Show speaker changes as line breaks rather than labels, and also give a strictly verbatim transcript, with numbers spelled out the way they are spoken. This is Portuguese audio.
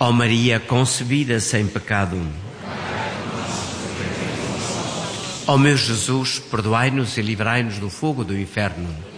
Ó Maria concebida sem pecado. Ó meu Jesus, perdoai-nos e livrai-nos do fogo do inferno.